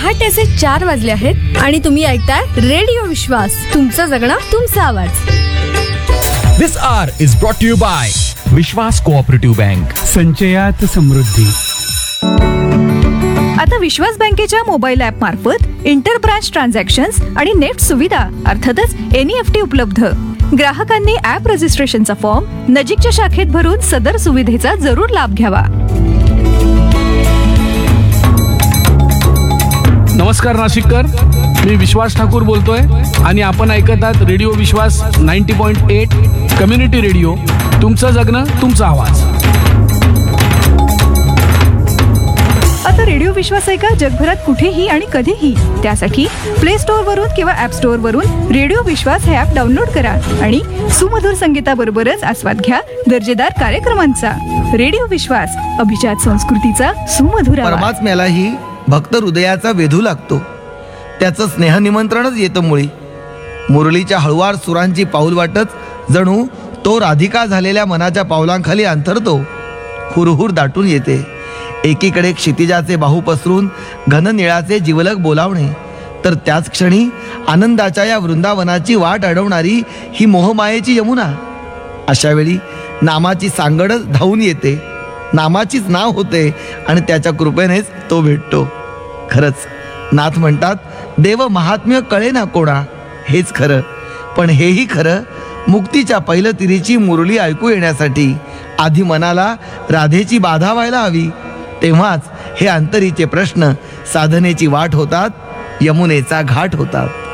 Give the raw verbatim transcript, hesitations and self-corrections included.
पहाटेचे चार वाजले आहेत आणि तुम्ही ऐकताय रेडिओ विश्वास, तुमचं जगणं तुमचा आवाज. This hour is brought to you by Vishwas cooperative bank. संचयात समृद्धी. आता विश्वास बँकेच्या मोबाईल ऍप मार्फत इंटरब्रांच ट्रान्झॅक्शन्स आणि नेट सुविधा अर्थातच एन ई एफ टी उपलब्ध. ग्राहकांनी ऍप रजिस्ट्रेशनचा फॉर्म नजीकच्या शाखेत भरून सदर सुविधेचा जरूर लाभ घ्यावा. नमस्कार नाशिककर, मी विश्वास ठाकूर बोलतोय आणि आपण ऐकत आहात रेडिओ विश्वास ninety point eight community radio, तुमचं जगणं तुमचा आवाज. आता रेडिओ विश्वास ऐका जगभरात कुठेही आणि कधीही. त्यासाठी प्ले स्टोअर वरून किंवा ऍप स्टोअर वरून रेडिओ विश्वास हे ऍप डाउनलोड करा आणि सुमधुर संगीताबरोबरच आस्वाद घ्या दर्जेदार कार्यक्रमांचा. रेडिओ विश्वास, अभिजात संस्कृतीचा सुमधुर आवाज. परमात्म्यालाही भक्त हृदयाचा वेधू लागतो, त्याचं स्नेह निमंत्रणच येतं मुळी. मुरलीच्या हळुवार सुरांची पाऊल वाटच जणू तो राधिका झालेल्या मनाच्या पावलांखाली अंतरतो. हुरहुर दाटून येते. एकीकडे क्षितिजाचे बाहू पसरून घननिळाचे जिवलक बोलावणे, तर त्याच क्षणी आनंदाच्या या वृंदावनाची वाट अडवणारी ही मोहमायेची यमुना. अशा वेळी नामाची सांगडच धावून येते, नामाचीच नाव होते आणि त्याच्या कृपेनेच तो भेटतो. खरंच नाथ म्हणतात, देव महात्म्य कळे ना कोणा. हेच खरं, पण हेही खरं, मुक्तीच्या पैलतिरीची मुरली ऐकू येण्यासाठी आधी मनाला राधेची बाधा व्हायला हवी. तेव्हाच हे अंतरीचे प्रश्न साधनेची वाट होतात, यमुनेचा घाट होतात.